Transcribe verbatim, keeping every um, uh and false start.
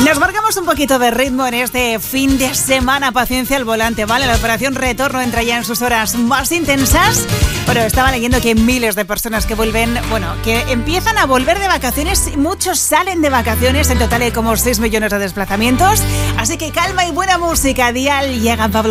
Nos marcamos un poquito de ritmo en este fin de semana. Paciencia al volante, ¿vale? La operación Retorno entra ya en sus horas más intensas. Bueno, estaba leyendo que hay miles de personas que vuelven, bueno, que empiezan a volver de vacaciones y muchos salen de vacaciones. En total hay como seis millones de desplazamientos. Así que calma y buena música. Dial, llega Pablo